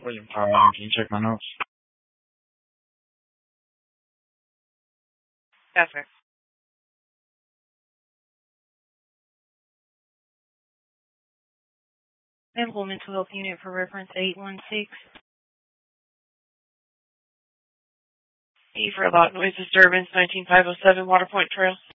William Powell, can you check my notes? Perfect. Available mental health unit for reference 816. E for a lot noise disturbance, 19507 Waterpoint Trail.